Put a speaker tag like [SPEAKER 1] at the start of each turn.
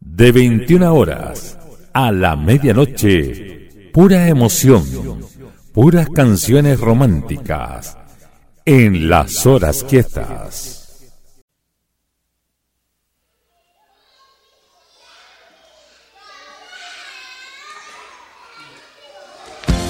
[SPEAKER 1] De 21 horas a la medianoche, pura emoción, puras canciones románticas en las horas quietas.